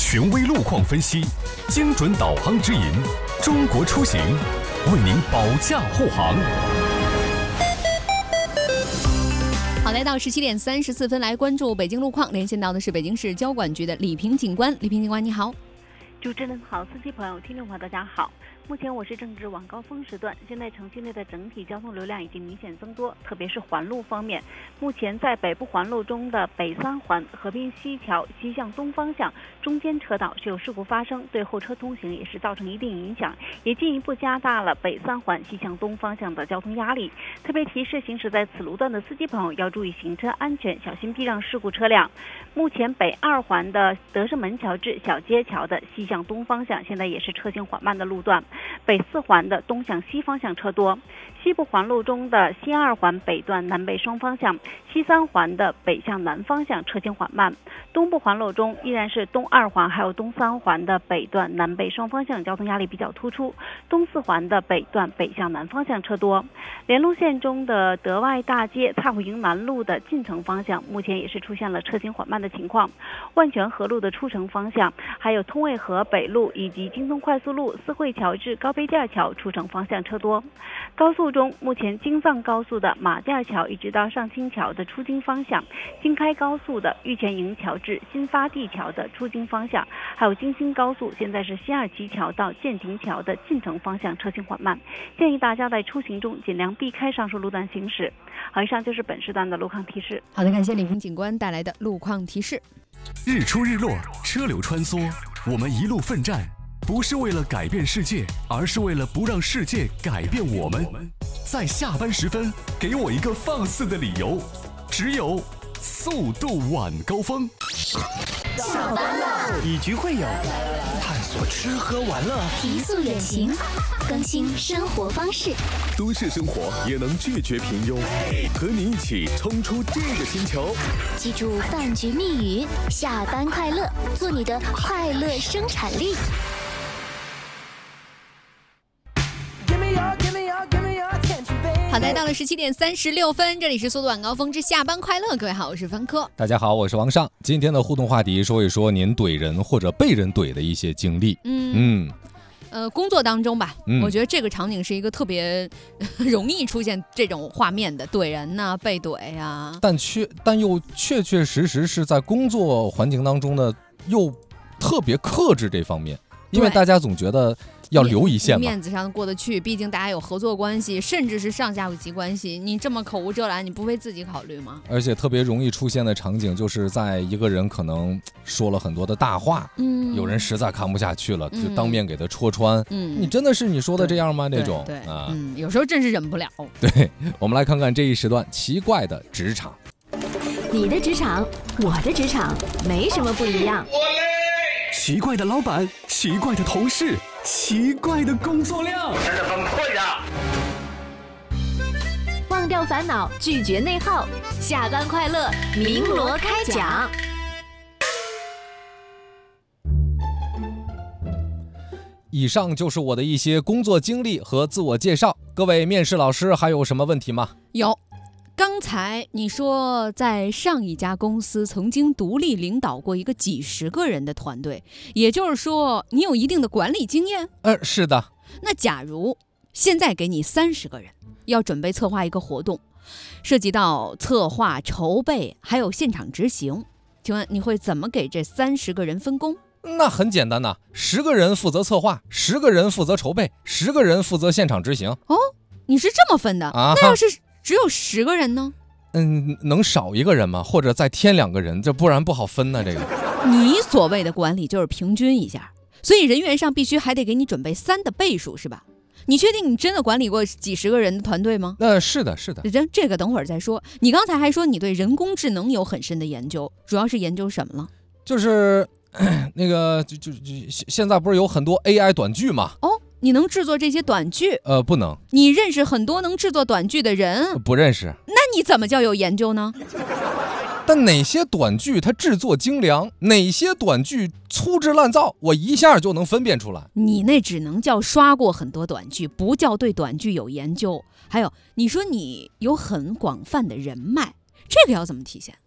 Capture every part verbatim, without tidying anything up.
权威路况分析，精准导航指引，中国出行为您保驾护航。 好，来到十七点三十四分，来关注北京路况。连线到的是北京市交管局的李平警官。李平警官，你好。 主持人好，司机朋友、听众朋友，大家好。目前我市正值晚高峰时段，现在城区内的整体交通流量已经明显增多，特别是环路方面。目前在北部环路中的北三环和平西桥西向东方向中间车道是有事故发生，对后车通行也是造成一定影响，也进一步加大了北三环西向东方向的交通压力。特别提示行驶在此路段的司机朋友要注意行车安全，小心避让事故车辆。目前北二环的德胜门桥至小街桥的西向东方向现在也是车行缓慢的路段，北四环的东向西方向车多，西部环路中的西二环北段南北双方向，西三环的北向南方向车行缓慢，东部环路中依然是东二环还有东三环的北段南北双方向交通压力比较突出，东四环的北段北向南方向车多。联路线中的德外大街蔡虎营南路的进城方向目前也是出现了车行缓慢的情况，万泉河路的出城方向，还有通渭河北路以及京东快速路四惠桥至高碑店桥出城方向车多。高速中目前京藏高速的马甸桥一直到上清桥的出京方向，京开高速的玉泉营桥至新发地桥的出京方向，还有京新高速现在是西二旗桥到建亭桥的进城方向车行缓慢，建议大家在出行中尽量避开上述路段行驶。好，以上就是本时段的路况提示。 好的，感谢李平警官带来的路况提示。 日出日落，车流穿梭，我们一路奋战，不是为了改变世界，而是为了不让世界改变我们。在下班时分，给我一个放肆的理由，只有速度晚高峰。 下班了，以局会友，探索吃喝玩乐， 提速远行，更新生活方式。 都市生活也能拒绝平庸，和你一起冲出这个星球。 记住饭局密语：下班快乐，做你的快乐生产力。 好的，到了十七点三十六分，这里是速度晚高峰之下班快乐。各位好，我是方科。 大家好，我是王尚。今天的互动话题说一说您怼人或者被人怼的一些经历。 嗯嗯， 呃，工作当中吧， 嗯、 我觉得这个场景是一个特别容易出现这种画面的，怼人呐、啊，被怼呀、啊。 但确但又确确实实是在工作环境当中呢，又特别克制这方面，因为大家总觉得要留一线嘛， 面子上过得去，毕竟大家有合作关系，甚至是上下级关系。你这么口无遮拦，你不为自己考虑吗？ 而且特别容易出现的场景，就是在一个人可能说了很多的大话，嗯，有人实在看不下去了，嗯、就当面给他戳穿，嗯，你真的是你说的这样吗？这种， 对，对啊，嗯，有时候真是忍不了。 对，我们来看看这一时段奇怪的职场。 你的职场，我的职场，没什么不一样。 奇怪的老板，奇怪的同事，奇怪的工作量，真的崩溃了。 忘掉烦恼，拒绝内耗，下班快乐，鸣锣开讲。 以上就是我的一些工作经历和自我介绍。各位面试老师还有什么问题吗？ 有。刚才你说在上一家公司曾经独立领导过一个几十个人的团队，也就是说你有一定的管理经验？ 呃，是的。 那假如现在给你三十个人，要准备策划一个活动，涉及到策划、筹备还有现场执行，请问你会怎么给这三十个人分工？ 那很简单呐、啊，十个人负责策划，十个人负责筹备，十个人负责现场执行。 哦，你是这么分的啊？那要是只有十个人呢？ 嗯，能少一个人吗？或者再添两个人，这不然不好分呢。这个， 你所谓的管理就是平均一下，所以人员上必须还得给你准备三的倍数，是吧？你确定你真的管理过几十个人的团队吗？ 呃，是的，是的。 这这个等会儿再说。你刚才还说你对人工智能有很深的研究，主要是研究什么了？ 就是那个，就就就现在不是有很多 A I 短剧吗？ 哦。你能制作这些短剧？ 呃，不能。 你认识很多能制作短剧的人？ 不认识。 那你怎么叫有研究呢？ 但哪些短剧它制作精良，哪些短剧粗制滥造，我一下就能分辨出来。 你那只能叫刷过很多短剧，不叫对短剧有研究。还有，你说你有很广泛的人脉，这个要怎么体现？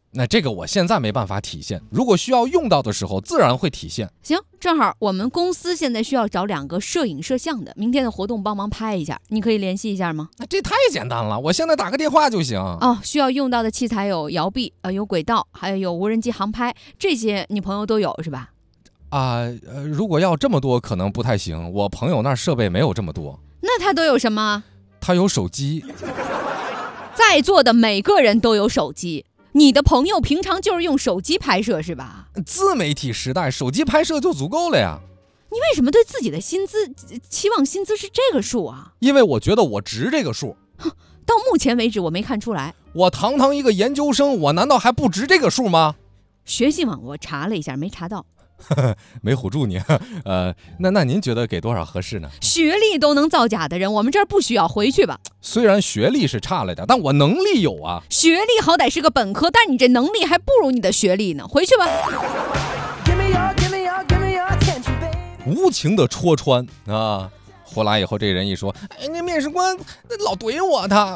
那这个我现在没办法体现，如果需要用到的时候自然会体现。 行，正好我们公司现在需要找两个摄影摄像的，明天的活动帮忙拍一下，你可以联系一下吗？ 那这太简单了，我现在打个电话就行。 哦，需要用到的器材有摇臂，呃，有轨道，还有无人机航拍，这些你朋友都有是吧？ 啊、呃，如果要这么多可能不太行，我朋友那设备没有这么多。 那他都有什么？ 他有手机。 在座的每个人都有手机，你的朋友平常就是用手机拍摄是吧？ 自媒体时代，手机拍摄就足够了呀。 你为什么对自己的薪资期望薪资是这个数啊？ 因为我觉得我值这个数。 到目前为止我没看出来。 我堂堂一个研究生，我难道还不值这个数吗？ 学信网我查了一下，没查到。 没唬住你。呃，那那您觉得给多少合适呢？ 学历都能造假的人，我们这儿不需要，回去吧。 虽然学历是差了点，但我能力有啊。 学历好歹是个本科，但你这能力还不如你的学历呢，回去吧。 无情的戳穿啊！后来以后这人一说，哎，那面试官老怼我他。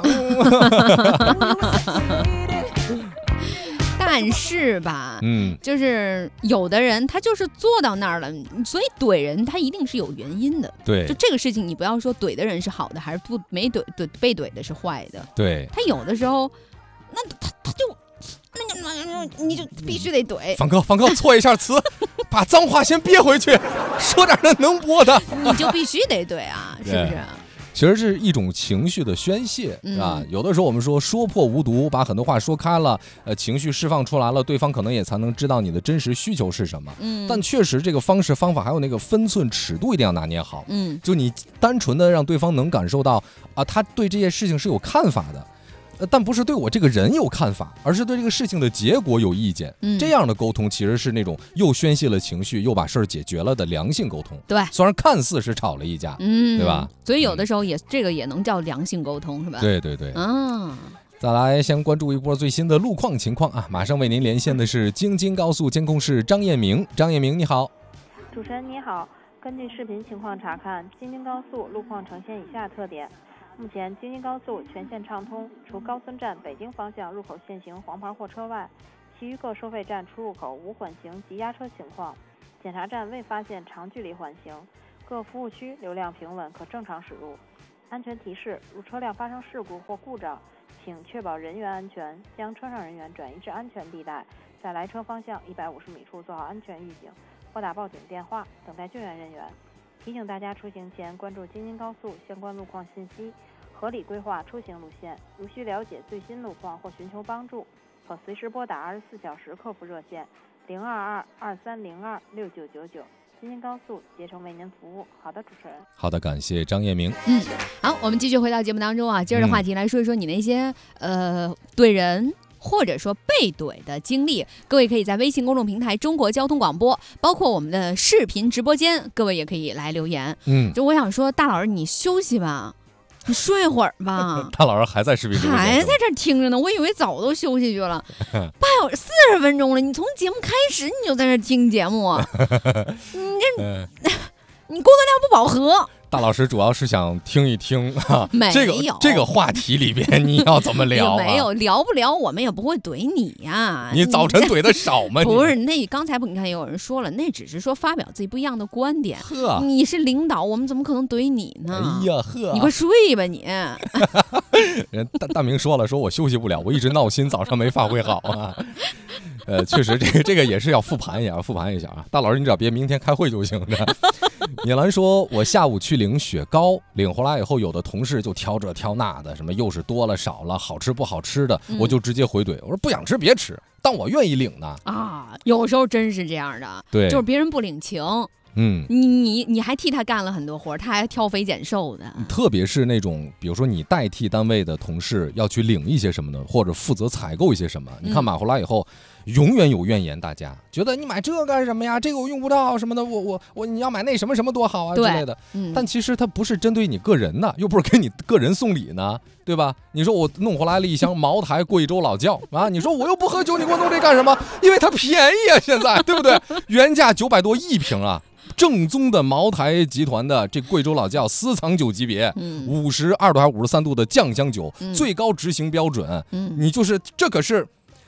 但是吧， 嗯， 就是有的人他就是做到那儿了，所以怼人他一定是有原因的。 对，就这个事情你不要说怼的人是好的，还是不没怼怼被怼的是坏的。 对， 他有的时候，那他他就那个你就必须得怼。 方哥，方哥错一下词，把脏话先憋回去，说点那能播的。 你就必须得怼啊，是不是？ 其实是一种情绪的宣泄，是吧？嗯、有的时候我们说说破无毒，把很多话说开了，呃，情绪释放出来了，对方可能也才能知道你的真实需求是什么。嗯，但确实这个方式方法还有那个分寸尺度一定要拿捏好。嗯，就你单纯的让对方能感受到啊，他对这件事情是有看法的。呃，但不是对我这个人有看法，而是对这个事情的结果有意见。嗯，这样的沟通其实是那种又宣泄了情绪，又把事儿解决了的良性沟通。 对， 虽然看似是吵了一架，嗯，对吧？ 所以有的时候也、嗯、这个也能叫良性沟通，是吧？ 对对对。啊，再来先关注一波最新的路况情况啊！马上为您连线的是京津高速监控室张彦明，张彦明你好。 主持人你好，根据视频情况查看，京津高速路况呈现以下特点。目前京津高速全线畅通，除高村站北京方向入口限行黄牌货车外，其余各收费站出入口无缓行及压车情况，检查站未发现长距离缓行，各服务区流量平稳，可正常驶入。安全提示：如车辆发生事故或故障，请确保人员安全，将车上人员转移至安全地带，在来车方向一百五十米处做好安全预警，拨打报警电话，等待救援人员。提醒大家出行前关注京津高速相关路况信息，合理规划出行路线。如需了解最新路况或寻求帮助，可随时拨打二十四小时客服热线零二二二三零二六九九九。京津高速竭诚为您服务。好的，主持人。 好的，感谢张彦明。 嗯，好，我们继续回到节目当中啊，今儿的话题来说一说你那些、嗯、呃怼人或者说被怼的经历，各位可以在微信公众平台中国交通广播，包括我们的视频直播间，各位也可以来留言。嗯，就我想说，大老师你休息吧，你睡会儿吧。 大老师还在视频直播间， 还在这听着呢，我以为早都休息去了。半小时四十分钟了，你从节目开始你就在这听节目，你这、嗯、你工作量不饱和。 大老师主要是想听一听啊，这个这个话题里边你要怎么聊、啊？ 没有聊不聊，我们也不会怼你呀、啊。 你早晨怼的少吗？ 不是，那刚才不，你看有人说了，那只是说发表自己不一样的观点。呵，你是领导，我们怎么可能怼你呢？ 哎呀呵， 你快睡吧你。 人大大明说了，说我休息不了，我一直闹心，早上没发挥好啊。呃，确实，这个这个也是要复盘一下，复盘一下啊。大老师，你只要别明天开会就行了。米兰说，我下午去领雪糕，领回来以后，有的同事就挑这挑那的，什么又是多了少了，好吃不好吃的，嗯、我就直接回怼，我说不想吃别吃，但我愿意领呢。 啊，有时候真是这样的，对，就是别人不领情。嗯，你你你还替他干了很多活，他还挑肥拣瘦的。 特别是那种，比如说你代替单位的同事要去领一些什么的，或者负责采购一些什么，你看买回来以后，嗯、永远有怨言，大家觉得你买这干什么呀？这个我用不到什么的，我我我你要买那什么什么多好啊之类的。嗯、但其实它不是针对你个人的，又不是给你个人送礼呢，对吧？你说我弄回来了一箱茅台贵州老窖啊，你说我又不喝酒，你给我弄这干什么？因为它便宜啊，现在对不对？原价九百多一瓶啊。正宗的茅台集团的这贵州老窖私藏酒级别，五十二度还是五十三度的酱香酒，嗯、最高执行标准。嗯、你就是这可是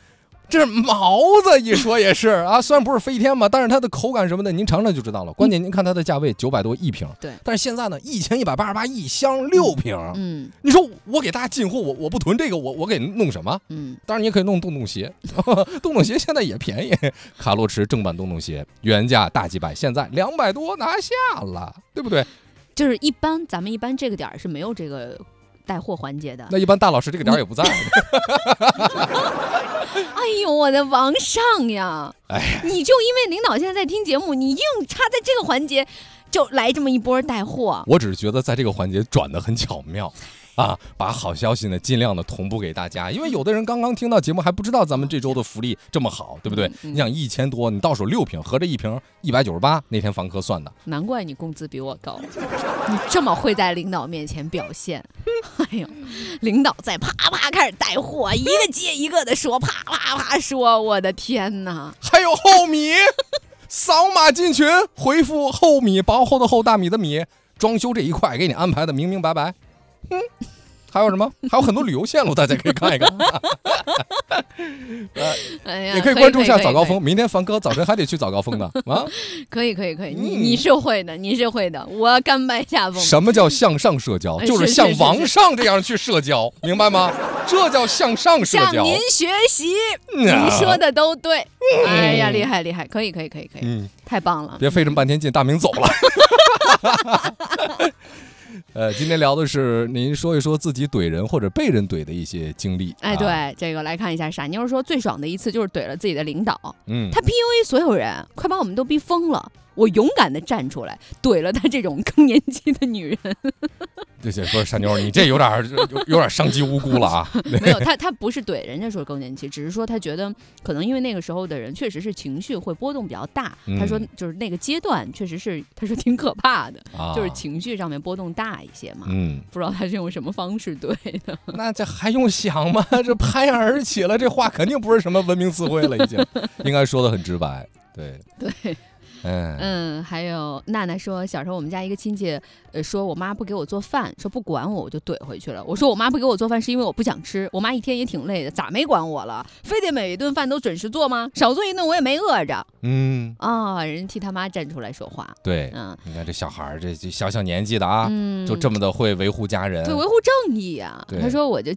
这是毛子，一说也是啊，虽然不是飞天嘛，但是它的口感什么的，您尝尝就知道了。关键您看它的价位九百多一瓶， 对。 但是现在呢，一千一百八十八一箱六瓶， 嗯， 你说我给大家进货，我我不囤这个，我我给弄什么？ 嗯， 当然你也可以弄洞洞鞋，洞洞鞋现在也便宜，卡洛驰正版洞洞鞋原价大几百，现在两百多拿下了，对不对？ 就是一般咱们一般这个点儿是没有这个带货环节的。 那一般大老师这个点儿也不在。 哎呦，我的王上呀！哎，你就因为领导现在在听节目，你硬插在这个环节，就来这么一波带货。 我只是觉得在这个环节转得很巧妙。啊，把好消息呢尽量的同步给大家，因为有的人刚刚听到节目还不知道咱们这周的福利这么好，对不对？嗯、你想一千多，你到手六瓶，合着一瓶一百九十八，那天房客算的。 难怪你工资比我高，你这么会在领导面前表现。哎呦，领导在啪啪开始带货，一个接一个的说，啪啪啪说，我的天哪！ 还有厚米，扫码进群，回复厚米，薄厚的厚，大米的米，装修这一块给你安排的明明白白。嗯，还有什么？还有很多旅游线路，大家可以看一看。呃， 哎呀， 也可以关注一下早高峰。明天房哥早晨还得去早高峰呢啊！ 可以可以可以，你你是会的，你是会的，我甘拜下风。 什么叫向上社交？就是像王上这样去社交，明白吗？这叫向上社交。 向您学习，您说的都对。哎呀，厉害厉害，可以可以可以可以，嗯，太棒了。 别费这么半天劲，大明走了。呃，今天聊的是您说一说自己怼人或者被人怼的一些经历。 哎，对，啊、这个来看一下。傻妞说最爽的一次就是怼了自己的领导， 嗯， 他 P U A 所有人，快把我们都逼疯了。我勇敢地站出来，怼了他这种更年期的女人。 这些说傻妞，你这有点有有点伤及无辜了啊！ 没有，他他不是怼人家说更年期，只是说他觉得可能因为那个时候的人确实是情绪会波动比较大。嗯、他说就是那个阶段确实是，他说挺可怕的，啊、就是情绪上面波动大一些嘛。嗯，不知道他是用什么方式怼的。 那这还用想吗？这拍案而起了，这话肯定不是什么文明词汇了，已经应该说的很直白。对对。 嗯, 嗯，还有娜娜说，小时候我们家一个亲戚，呃，说我妈不给我做饭，说不管我，我就怼回去了。我说我妈不给我做饭是因为我不想吃，我妈一天也挺累的，咋没管我了？非得每一顿饭都准时做吗？少做一顿我也没饿着。 嗯啊，人替他妈站出来说话。 对，嗯，你看这小孩这小小年纪的啊，嗯、就这么的会维护家人， 对，维护正义啊。他说我就